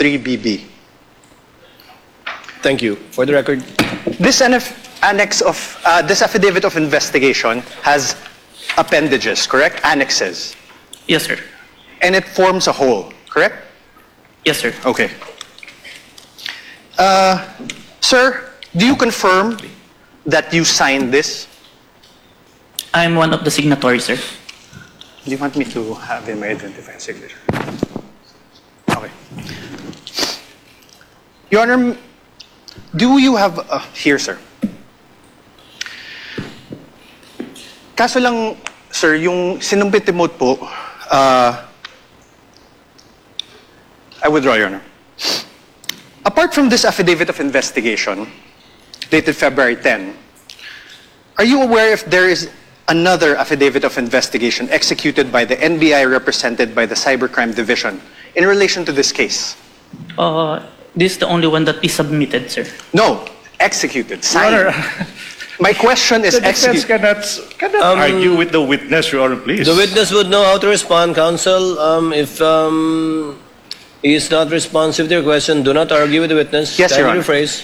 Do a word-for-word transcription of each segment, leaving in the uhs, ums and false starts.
three B B. Thank you. For the record, This annex of, uh, this affidavit of investigation has appendages, correct? Annexes. Yes, sir. And it forms a whole, correct? Yes, sir. Okay. Uh, sir, do you confirm that you signed this? I'm one of the signatories, sir. Do you want me to have him identify a signature? Okay. Your Honor, do you have, uh, here, sir. Kaso lang, sir, yung sinumpit remote po, uh, I withdraw, Your Honor. Apart from this affidavit of investigation, dated February tenth, are you aware if there is another affidavit of investigation executed by the N B I represented by the Cybercrime Division in relation to this case? Uh, this is the only one that is submitted, sir. No, executed, signed. Your Honor, My question is the defense executed. cannot, cannot Um, argue with the witness, Your Honor, please. the witness would know how to respond, counsel. Um, if um, he is not responsive to your question, do not argue with the witness. Yes, Your Kindly Honor. rephrase.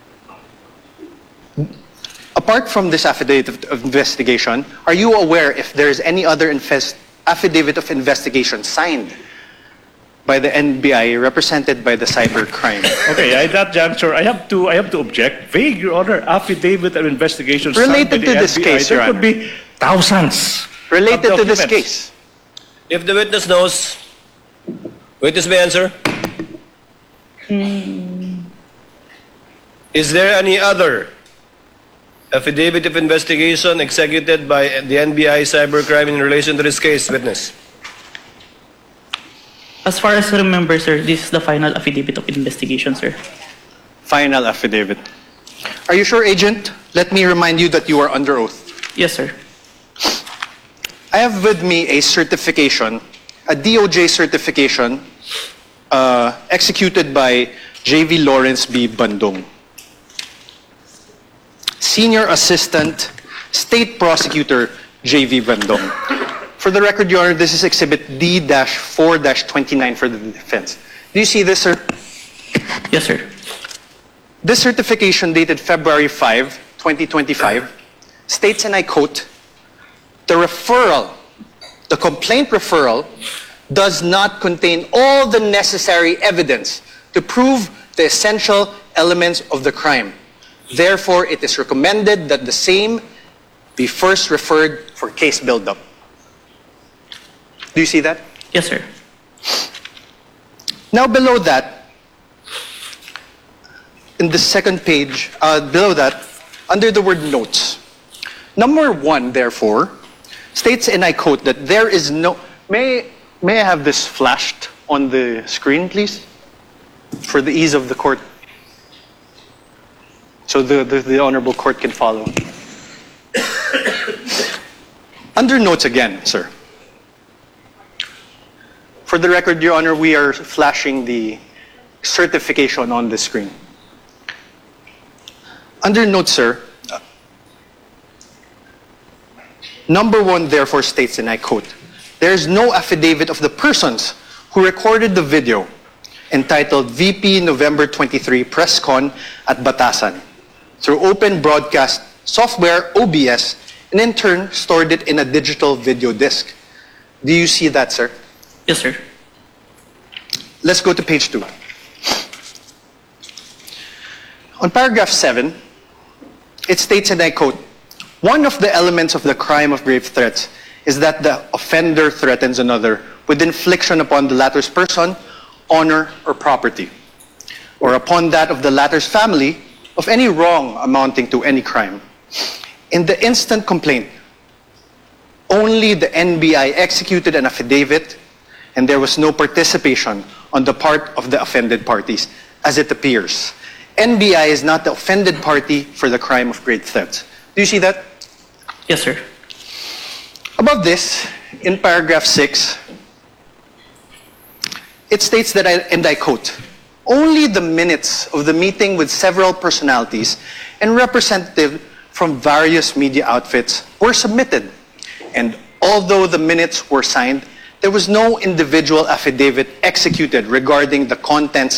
Apart from this affidavit of- of investigation, are you aware if there is any other invest- affidavit of investigation signed by the N B I represented by the cybercrime? Okay, at that juncture, I have to I have to object. Vague, Your Honor, affidavit of investigation signed Related by to the this N B I. case, There Your could Honor. be thousands Related of to this documents. case. If the witness knows, witness may answer. Is there any other affidavit of investigation executed by the N B I cybercrime in relation to this case, witness? As far as I remember, sir, this is the final affidavit of investigation, sir. Final affidavit. Are you sure, Agent? Let me remind you that you are under oath. Yes, sir. I have with me a certification, a D O J certification, uh, executed by J V Lawrence B. Bandung, Senior Assistant State Prosecutor J V Bandung. For the record, Your Honor, this is Exhibit D four twenty-nine for the defense. Do you see this, sir? Yes, sir. This certification dated February fifth, twenty twenty-five states, and I quote, the referral, the complaint referral does not contain all the necessary evidence to prove the essential elements of the crime. Therefore, it is recommended that the same be first referred for case build-up. Do you see that? Yes, sir. Now below that, in the second page, uh, below that, under the word notes, number one, therefore, states, and I quote, that there is no, may, may I have this flashed on the screen, please? For the ease of the court. So the, the, the Honorable Court can follow. Under notes again, sir. For the record, Your Honor, we are flashing the certification on the screen. Under notes, sir, uh, number one therefore states, and I quote, there is no affidavit of the persons who recorded the video entitled V P November twenty-third Press Con at Batasan through open broadcast software O B S and in turn stored it in a digital video disc. Do you see that, sir? Yes, sir. Let's go to page two. On paragraph seven, it states, and I quote, one of the elements of the crime of grave threats is that the offender threatens another with infliction upon the latter's person, honor, or property, or upon that of the latter's family of any wrong amounting to any crime. In the instant complaint, only the N B I executed an affidavit and there was no participation on the part of the offended parties, as it appears. N B I is not the offended party for the crime of grave threats. Do you see that? Yes, sir. Above this, in paragraph six, it states that, I, and I quote, only the minutes of the meeting with several personalities and representatives from various media outfits were submitted. And although the minutes were signed, there was no individual affidavit executed regarding the contents